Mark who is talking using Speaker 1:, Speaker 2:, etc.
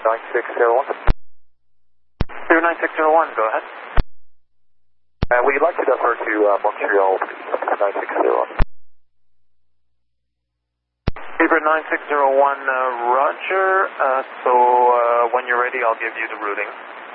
Speaker 1: 9601.
Speaker 2: 9601, go ahead.
Speaker 1: We'd like to defer to Montreal, please. 9601.
Speaker 2: Favorite 9601, Roger. So when you're ready, I'll give you the routing.